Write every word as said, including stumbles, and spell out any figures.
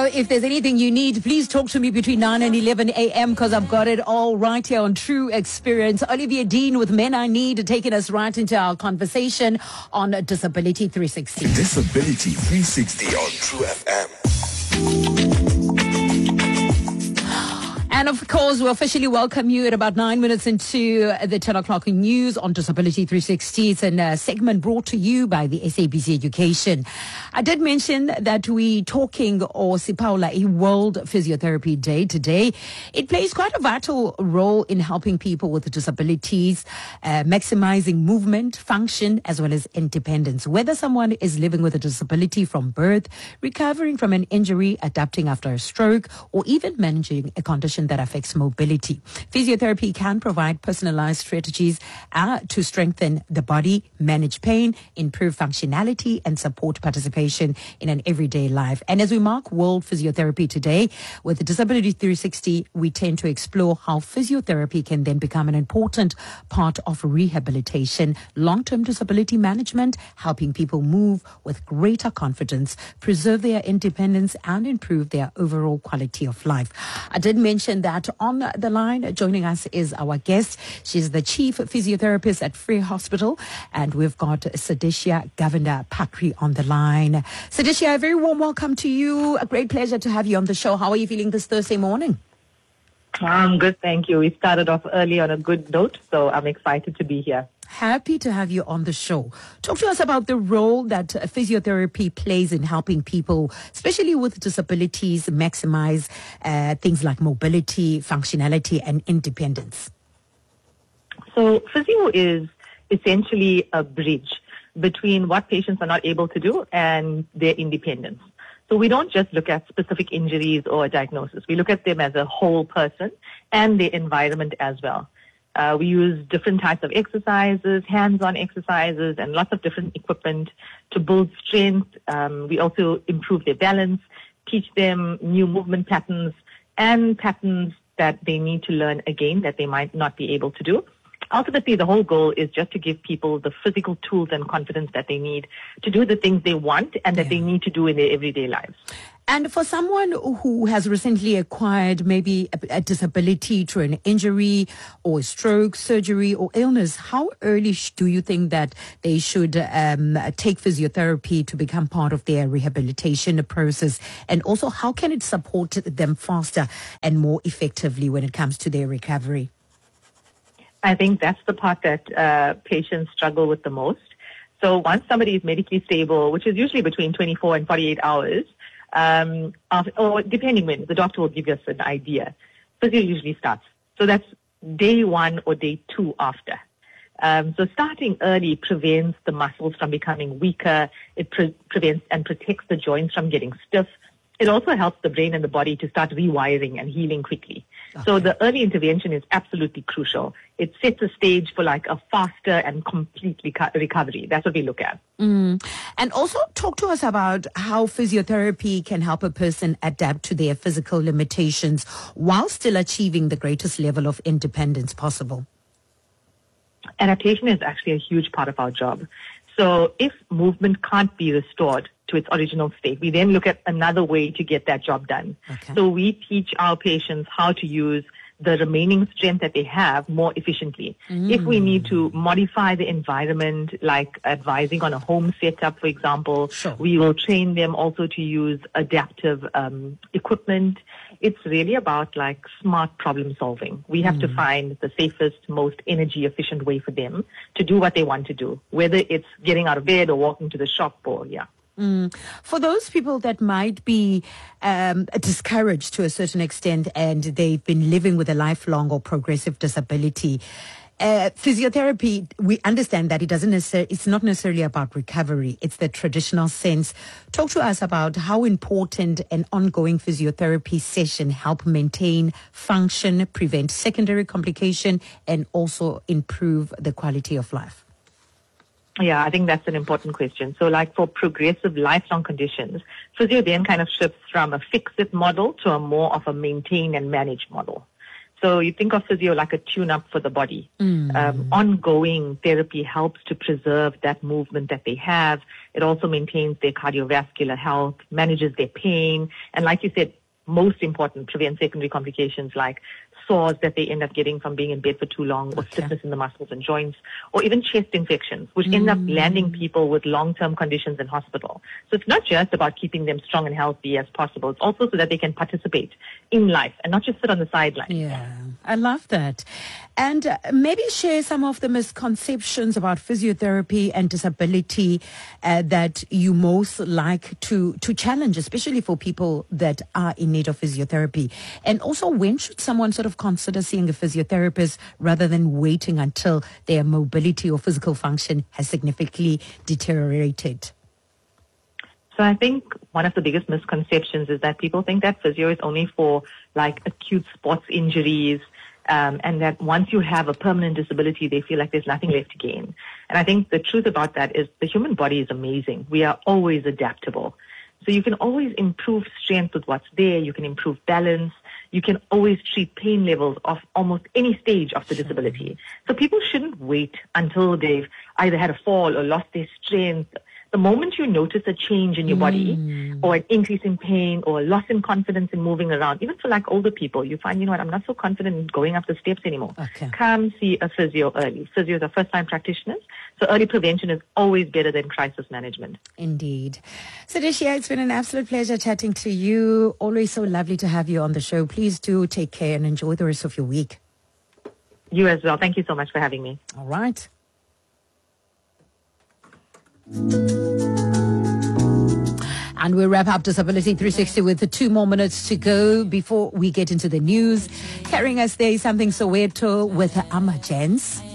if there's anything you need, please talk to me between nine and eleven a.m. because I've got it all right here on True Experience. Olivia Dean with Men I Need taking us right into our conversation on Disability three sixty. Disability three sixty on True F M. And of course, we officially welcome you at about nine minutes into the ten o'clock news on Disability three sixty. It's a uh, segment brought to you by the S A B C Education. I did mention that we talking or Sipaula a World Physiotherapy Day today. It plays quite a vital role in helping people with disabilities, uh, maximizing movement, function, as well as independence. Whether someone is living with a disability from birth, recovering from an injury, adapting after a stroke, or even managing a condition that affects mobility. Physiotherapy can provide personalized strategies uh, to strengthen the body, manage pain, improve functionality, and support participation in an everyday life. And as we mark World Physiotherapy today, with Disability three sixty, we tend to explore how physiotherapy can then become an important part of rehabilitation, long-term disability management, helping people move with greater confidence, preserve their independence, and improve their overall quality of life. I did mention that on the line, joining us is our guest. She's the Chief Physiotherapist at Free Hospital, and we've got Sadishya Govender Pakri on the line. Sadishya, a very warm welcome to you. A great pleasure to have you on the show. How are you feeling this Thursday morning? I'm good, thank you. We started off early on a good note, so I'm excited to be here. Happy to have you on the show. Talk to us about the role that physiotherapy plays in helping people, especially with disabilities, maximize uh, things like mobility, functionality, and independence. So physio is essentially a bridge between what patients are not able to do and their independence. So we don't just look at specific injuries or a diagnosis. We look at them as a whole person and their environment as well. Uh, we use different types of exercises, hands-on exercises, and lots of different equipment to build strength. Um, we also improve their balance, teach them new movement patterns and patterns that they need to learn again that they might not be able to do. Ultimately, the whole goal is just to give people the physical tools and confidence that they need to do the things they want and that yeah. they need to do in their everyday lives. And for someone who has recently acquired maybe a, a disability through an injury or stroke, surgery or illness, how early sh- do you think that they should um, take physiotherapy to become part of their rehabilitation process? And also, how can it support them faster and more effectively when it comes to their recovery? I think that's the part that uh, patients struggle with the most. So once somebody is medically stable, which is usually between twenty-four and forty-eight hours, um, after, or depending when, the doctor will give us an idea. Physio usually starts. So that's day one or day two after. Um, so starting early prevents the muscles from becoming weaker. It pre- prevents and protects the joints from getting stiff. It also helps the brain and the body to start rewiring and healing quickly. Okay. So the early intervention is absolutely crucial. It sets a stage for like a faster and complete reco- recovery. That's what we look at. Mm. And also talk to us about how physiotherapy can help a person adapt to their physical limitations while still achieving the greatest level of independence possible. Adaptation is actually a huge part of our job. So if movement can't be restored to its original state, we then look at another way to get that job done. Okay. So we teach our patients how to use the remaining strength that they have more efficiently. Mm. If we need to modify the environment, like advising on a home setup, for example, sure. we will train them also to use adaptive um, equipment. It's really about like smart problem solving. We have mm. to find the safest, most energy efficient way for them to do what they want to do, whether it's getting out of bed or walking to the shop or, yeah. Mm. For those people that might be um, discouraged to a certain extent and they've been living with a lifelong or progressive disability, uh, physiotherapy, we understand that it doesn't necessarily, it's not necessarily about recovery. It's the traditional sense. Talk to us about how important an ongoing physiotherapy session help maintain function, prevent secondary complication, and also improve the quality of life. Yeah, I think that's an important question. So like for progressive lifelong conditions, physio then kind of shifts from a fix-it model to a more of a maintain and manage model. So you think of physio like a tune-up for the body. Mm. Um, ongoing therapy helps to preserve that movement that they have. It also maintains their cardiovascular health, manages their pain, and like you said, most important, prevent secondary complications like sores that they end up getting from being in bed for too long, or okay. stiffness in the muscles and joints, or even chest infections, which mm. end up landing people with long-term conditions in hospital. So it's not just about keeping them strong and healthy as possible. It's also so that they can participate in life and not just sit on the sidelines. Yeah, I love that. And uh, maybe share some of the misconceptions about physiotherapy and disability uh, that you most like to, to challenge, especially for people that are in need of physiotherapy. And also, when should someone sort of consider seeing a physiotherapist rather than waiting until their mobility or physical function has significantly deteriorated? So I think one of the biggest misconceptions is that people think that physio is only for like acute sports injuries, um, and that once you have a permanent disability, they feel like there's nothing left to gain. And I think the truth about that is the human body is amazing. We are always adaptable. So you can always improve strength with what's there. You can improve balance. You can always treat pain levels of almost any stage of the disability. So people shouldn't wait until they've either had a fall or lost their strength. The moment you notice a change in your body mm. or an increase in pain or a loss in confidence in moving around, even for like older people, you find, you know what, I'm not so confident in going up the steps anymore. Okay. Come see a physio early. Physios are first-time practitioners, so early prevention is always better than crisis management. Indeed. Sadishia, it's been an absolute pleasure chatting to you. Always so lovely to have you on the show. Please do take care and enjoy the rest of your week. You as well. Thank you so much for having me. All right. And we wrap up Disability three sixty with the two more minutes to go before we get into the news. Carrying us there is something Soweto with Amma Jens.